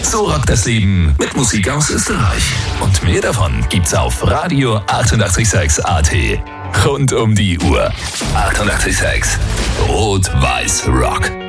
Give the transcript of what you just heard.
So rockt das Leben mit Musik aus Österreich. Und mehr davon gibt's auf Radio 886 AT. Rund um die Uhr. 886 Rot-Weiß Rock.